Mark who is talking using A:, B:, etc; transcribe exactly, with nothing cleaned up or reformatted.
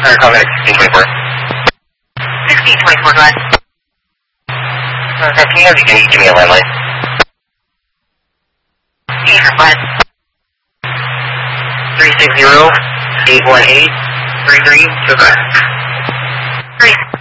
A: Alright, call back sixteen twenty-four.
B: sixteen twenty-four, go ahead.
A: Uh, can you have you can give me a landline?
B: Sure, go ahead.
A: three six zero, eight one eight, three three two five.
B: three